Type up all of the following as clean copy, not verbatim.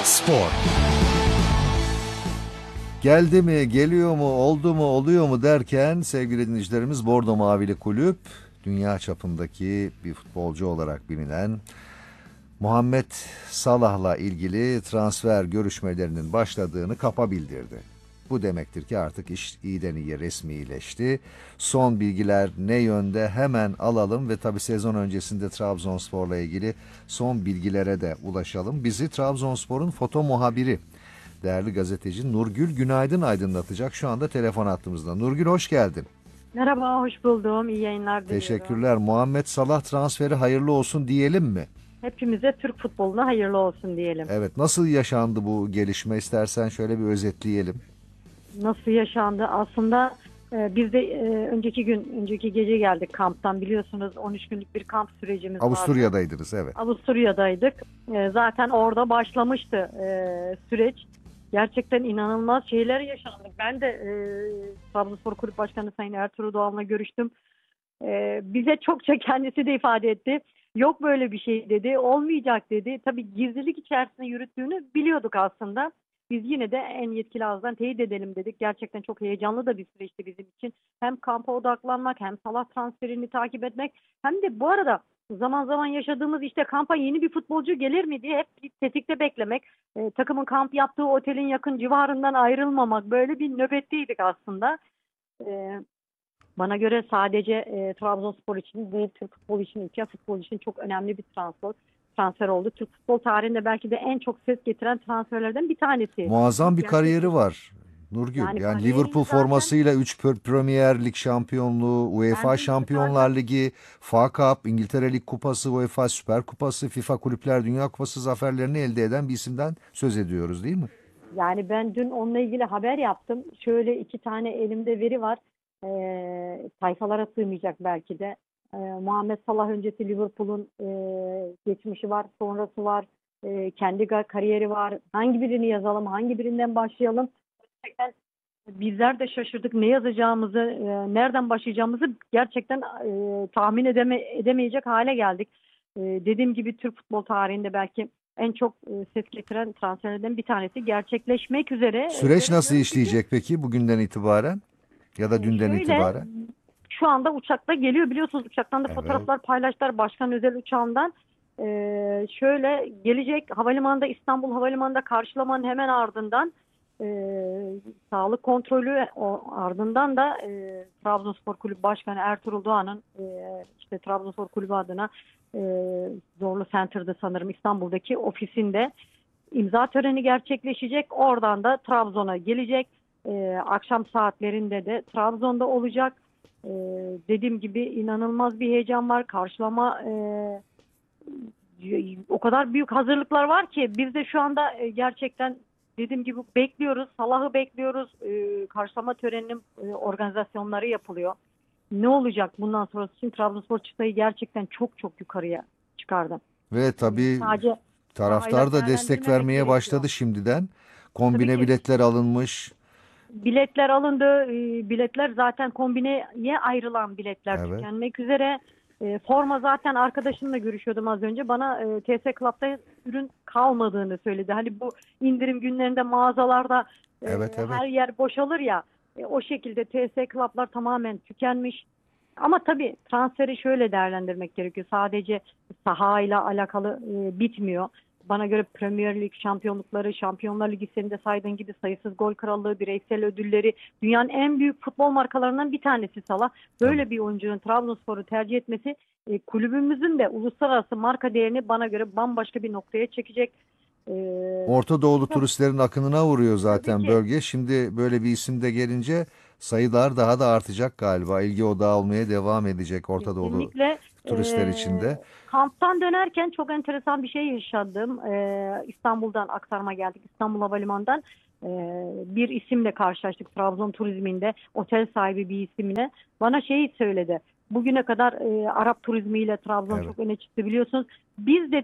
Spor. Geldi mi, geliyor mu, oldu mu, oluyor mu derken sevgili dinleyicilerimiz Bordo Mavili Kulüp dünya çapındaki bir futbolcu olarak bilinen Muhammed Salah'la ilgili transfer görüşmelerinin başladığını kapa bildirdi. Bu demektir ki artık iş iyiden iyiye resmileşti. Son bilgiler ne yönde hemen alalım ve tabii sezon öncesinde Trabzonspor'la ilgili son bilgilere de ulaşalım. Bizi Trabzonspor'un foto muhabiri, değerli gazeteci Nurgül Günaydın aydınlatacak. Şu anda telefon hattımızda. Nurgül hoş geldin. Merhaba, hoş buldum. İyi yayınlar diliyorum. Teşekkürler. Muhammed Salah transferi hayırlı olsun diyelim mi? Hepimize Türk futboluna hayırlı olsun diyelim. Evet, nasıl yaşandı bu gelişme? İstersen şöyle bir özetleyelim. Nasıl yaşandı? Aslında biz de önceki gece geldik kamptan. Biliyorsunuz 13 günlük bir kamp sürecimiz vardı. Avusturya'daydınız, evet. Avusturya'daydık. Zaten orada başlamıştı süreç. Gerçekten inanılmaz şeyler yaşandı. Ben de Trabzonspor Kulüp Başkanı Sayın Ertuğrul Doğan'la görüştüm. Bize çokça kendisi de ifade etti. Yok böyle bir şey dedi, olmayacak dedi. Tabii gizlilik içerisinde yürüttüğünü biliyorduk aslında. Biz yine de en yetkili ağızdan teyit edelim dedik. Gerçekten çok heyecanlı da bir süreçti bizim için. Hem kampa odaklanmak, hem Salah transferini takip etmek, hem de bu arada zaman zaman yaşadığımız işte kampa yeni bir futbolcu gelir mi diye hep tetikte beklemek. Takımın kamp yaptığı otelin yakın civarından ayrılmamak, böyle bir nöbetteydik aslında. E, Bana göre sadece Trabzonspor için değil, Türk futbolu için, ülke futbolu için çok önemli bir transfer oldu. Türk futbol tarihinde belki de en çok ses getiren transferlerden bir tanesi. Muazzam bir Gerçekten. kariyeri var Nurgül. Yani Kariyerini Liverpool zaten formasıyla 3 Premier Lig şampiyonluğu, UEFA kendisi Şampiyonlar zaten Ligi, FA Cup, İngiltere Lig Kupası, UEFA Süper Kupası, FIFA Kulüpler Dünya Kupası zaferlerini elde eden bir isimden söz ediyoruz değil mi? yani ben dün onunla ilgili haber yaptım. Şöyle iki tane elimde veri var. Sayfalara sığmayacak belki de. Muhammed Salah öncesi Liverpool'un geçmişi var, sonrası var. Kendi kariyeri var. Hangi birini yazalım, hangi birinden başlayalım? Gerçekten bizler de şaşırdık. Ne yazacağımızı, nereden başlayacağımızı gerçekten tahmin edemeyecek hale geldik. Dediğim gibi Türk futbol tarihinde belki en çok ses getiren transferlerden bir tanesi gerçekleşmek üzere. Süreç nasıl Görüyoruz ki işleyecek peki bugünden itibaren ya da dünden şöyle, itibaren? şu anda uçakta geliyor, biliyorsunuz uçaktan da Evet. fotoğraflar paylaştılar Başkan özel uçağından. Şöyle gelecek havalimanında, İstanbul Havalimanı'nda karşılamanın hemen ardından e, sağlık kontrolü, ardından da Trabzonspor Kulübü Başkanı Ertuğrul Doğan'ın işte Trabzonspor Kulübü adına e, Zorlu Center'da sanırım İstanbul'daki ofisinde imza töreni gerçekleşecek. Oradan da Trabzon'a gelecek. Akşam saatlerinde de Trabzon'da olacak. Dediğim gibi inanılmaz bir heyecan var. Karşılama o kadar büyük hazırlıklar var ki biz de şu anda gerçekten dediğim gibi bekliyoruz. Salah'ı bekliyoruz. Karşılama töreninin organizasyonları yapılıyor. Ne olacak bundan sonrası için? Trabzonspor çıtayı gerçekten çok çok yukarıya çıkardı. Ve tabii Sadece sahayla taraftar da destek değerlendirmemek vermeye gerekiyor. başladı şimdiden. Tabii Kombine ki. biletler alınmış. Biletler alındı. Biletler zaten kombineye ayrılan biletler Evet. tükenmek üzere. Forma zaten arkadaşımla görüşüyordum az önce. Bana TS Club'da ürün kalmadığını söyledi. Hani bu indirim günlerinde mağazalarda Evet, evet. her yer boşalır ya. O şekilde TS Club'lar tamamen tükenmiş. Ama tabii transferi şöyle değerlendirmek gerekiyor. Sadece sahayla alakalı bitmiyor. Bana göre Premier Lig şampiyonlukları, Şampiyonlar Ligi senin de saydığın gibi sayısız gol krallığı, bireysel ödülleri, dünyanın en büyük futbol markalarından bir tanesi Salah. Tabii. Böyle bir oyuncunun Trabzonspor'u tercih etmesi kulübümüzün de uluslararası marka değerini bana göre bambaşka bir noktaya çekecek. E, Orta Doğulu çok, turistlerin akınına uğruyor tabii zaten ki. bölge. Şimdi böyle bir isim de gelince sayılar daha da artacak galiba. İlgi odağı olmaya devam edecek Orta Doğulu Kesinlikle. turistler için de. Kamptan dönerken çok enteresan bir şey yaşadım. İstanbul'dan aktarma geldik. İstanbul Havalimanı'ndan bir isimle karşılaştık Trabzon turizminde. Otel sahibi bir isimle. Bana şeyi söyledi. Bugüne kadar Arap turizmiyle Trabzon Evet. çok öne çıktı biliyorsunuz. Biz dedi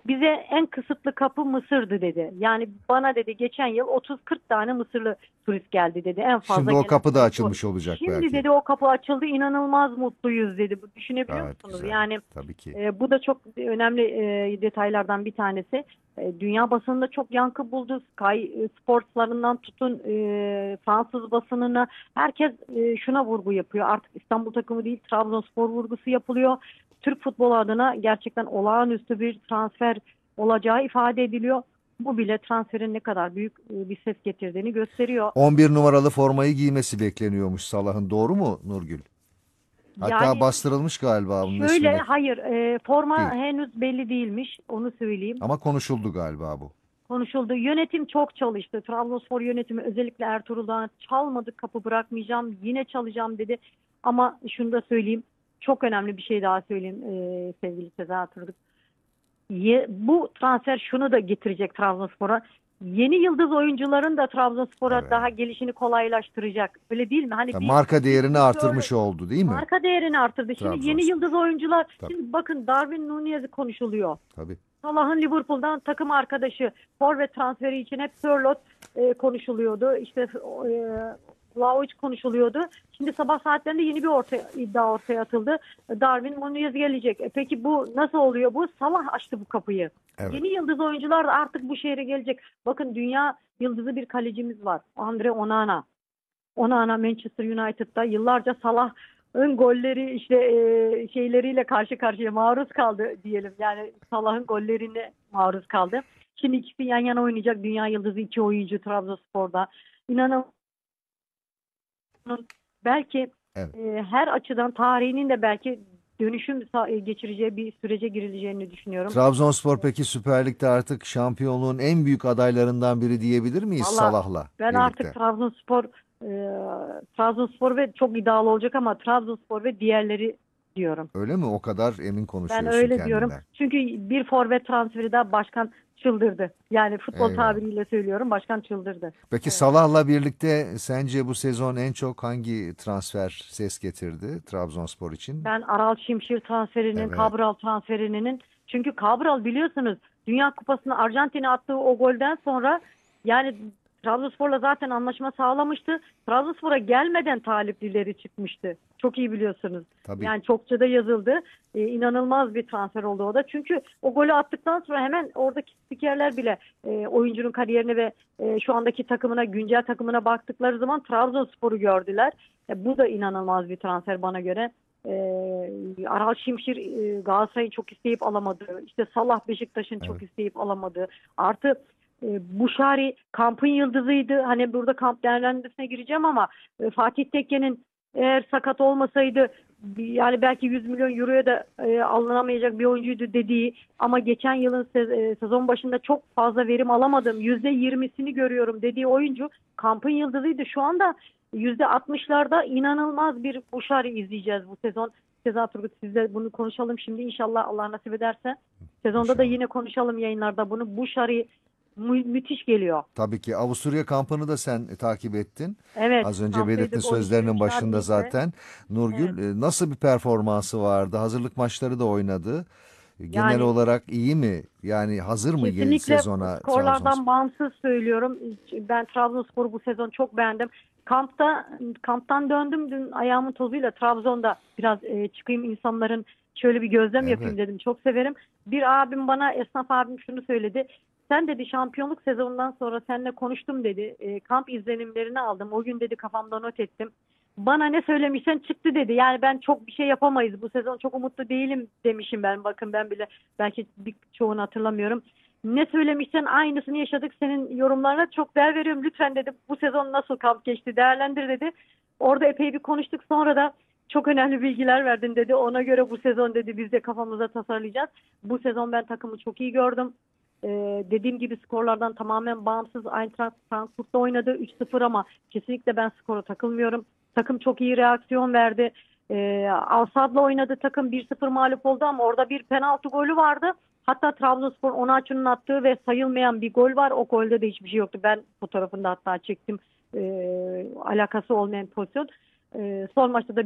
bize en kısıtlı kapı Mısır'dı dedi. Yani bana dedi geçen yıl 30-40 tane Mısırlı turist geldi dedi. En fazla Şimdi o gelen kapı da turist o. açılmış olacak Şimdi belki. dedi o kapı açıldı, inanılmaz mutluyuz dedi. Bu düşünebiliyor Gayet musunuz? güzel. Yani Tabii ki. bu da çok önemli detaylardan bir tanesi. Dünya basınında çok yankı buldu. Sky Sports'larından tutun Fransız basınına herkes şuna vurgu yapıyor. Artık İstanbul takımı değil Trabzonspor vurgusu yapılıyor. Türk futbolu adına gerçekten olağanüstü bir transfer olacağı ifade ediliyor. Bu bile transferin ne kadar büyük bir ses getirdiğini gösteriyor. 11 numaralı formayı giymesi bekleniyormuş Salah'ın. Doğru mu Nurgül? Hatta Yani bastırılmış galiba bunun şöyle, ismini. hayır, forma Değil. henüz belli değilmiş, onu söyleyeyim. Ama konuşuldu galiba bu. Konuşuldu. Yönetim çok çalıştı. Trabzonspor yönetimi özellikle Ertuğrul'dan çalmadık kapı bırakmayacağım, yine çalacağım dedi. Ama şunu da söyleyeyim, çok önemli bir şey daha söyleyeyim sevgili Sezer Turgut. Bu transfer şunu da getirecek Trabzonspor'a. Yeni yıldız oyuncuların da Trabzonspor'a Evet. daha gelişini kolaylaştıracak. Öyle değil mi? Hani Ya bir marka değerini şöyle artırmış oldu değil mi? marka değerini arttırdı. Şimdi yeni Trabzonspor. yıldız oyuncular, Tabii. şimdi bakın Darwin Nunez konuşuluyor. Tabii. Salah'ın Liverpool'dan takım arkadaşı forvet transferi için hep Sörloth konuşuluyordu. İşte Vlahovic konuşuluyordu. Şimdi sabah saatlerinde yeni bir iddia ortaya atıldı. Darwin Nunez gelecek. Peki bu nasıl oluyor? Bu Salah açtı bu kapıyı. Evet. Yeni yıldız oyuncular da artık bu şehre gelecek. Bakın dünya yıldızı bir kalecimiz var. Andre Onana. Onana Manchester United'da yıllarca Salah'ın golleri işte şeyleriyle karşı karşıya maruz kaldı diyelim. Yani Salah'ın gollerine maruz kaldı. Şimdi ikisi yan yana oynayacak. Dünya yıldızı iki oyuncu Trabzonspor'da. İnanın belki Evet. her açıdan tarihinin de belki dönüşüm geçireceği bir sürece girileceğini düşünüyorum. Trabzonspor peki Süper Lig'de artık şampiyonluğun en büyük adaylarından biri diyebilir miyiz Valla Salah'la ben artık birlikte? Trabzonspor ve çok iddialı olacak ama Trabzonspor ve diğerleri diyorum. Öyle mi? O kadar emin Ben konuşuyorsun öyle diyorum. kendinden. Çünkü bir forvet transferi de başkan çıldırdı. Yani futbol Eyvallah. tabiriyle söylüyorum, başkan çıldırdı. Peki Evet. Salah'la birlikte sence bu sezon en çok hangi transfer ses getirdi Trabzonspor için? Ben Aral Şimşir transferinin, Evet. Cabral transferinin, çünkü Cabral biliyorsunuz Dünya Kupası'nı Arjantin'e attığı o golden sonra yani Trabzonspor'la zaten anlaşma sağlamıştı. Trabzonspor'a gelmeden taliplileri çıkmıştı. Çok iyi biliyorsunuz. Tabii. Yani çokça da yazıldı. İnanılmaz bir transfer oldu o da. Çünkü o golü attıktan sonra hemen oradaki spikerler bile oyuncunun kariyerine ve şu andaki takımına, güncel takımına baktıkları zaman Trabzonspor'u gördüler. Bu da inanılmaz bir transfer bana göre. Aral Şimşir Galatasaray'ın çok isteyip alamadığı, işte Salah Beşiktaş'ın Evet. çok isteyip alamadığı, artı Buşari kampın yıldızıydı. Hani burada kamp değerlendirmesine gireceğim ama Fatih Tekke'nin eğer sakat olmasaydı yani belki 100 milyon euroya da alınamayacak bir oyuncuydu dediği ama geçen yılın sezon başında çok fazla verim alamadım, %20'sini görüyorum dediği oyuncu kampın yıldızıydı. Şu anda %60'larda inanılmaz bir Buşari izleyeceğiz bu sezon. Sezer Turgut, sizle bunu konuşalım şimdi inşallah, Allah nasip ederse. Sezonda da İnşallah. yine konuşalım yayınlarda bunu. Buşari müthiş geliyor. Tabii ki Avusturya kampını da sen takip ettin. Evet, Az önce belirttin kamptaydık 12 sözlerinin gün başında Şarmi'de. zaten. Evet. Nurgül nasıl bir performansı vardı? Hazırlık maçları da oynadı. Genel Yani olarak iyi mi? Yani hazır mı kesinlikle sezona skorlardan Trabzonspor? bağımsız söylüyorum. Ben Trabzonspor'u bu sezon çok beğendim. Kamptan döndüm dün ayağımın tozuyla Trabzon'da biraz çıkayım insanların şöyle bir gözlem Evet. yapayım dedim. Çok severim. Bir abim bana, esnaf abim şunu söyledi. Sen dedi şampiyonluk sezonundan sonra seninle konuştum dedi. Kamp izlenimlerini aldım. O gün dedi kafamda not ettim. Bana ne söylemişsen çıktı dedi. Yani ben çok bir şey yapamayız. Bu sezon çok umutlu değilim demişim ben. Bakın ben bile belki birçoğunu hatırlamıyorum. Ne söylemişsen aynısını yaşadık. Senin yorumlarına çok değer veriyorum. Lütfen dedi bu sezon nasıl kamp geçti değerlendir dedi. Orada epey bir konuştuk. Sonra da çok önemli bilgiler verdin dedi. Ona göre bu sezon dedi biz de kafamıza tasarlayacağız. Bu sezon ben takımı çok iyi gördüm. Dediğim gibi skorlardan tamamen bağımsız. Eintracht Frankfurt'ta oynadı 3-0 ama kesinlikle ben skora takılmıyorum. Takım çok iyi reaksiyon verdi. Al-Sadd'la oynadı takım 1-0 mağlup oldu ama orada bir penaltı golü vardı. Hatta Trabzonspor Onaçu'nun attığı ve sayılmayan bir gol var. O golde de hiçbir şey yoktu. Ben fotoğrafını da hatta çektim. Alakası olmayan pozisyon. Son maçta da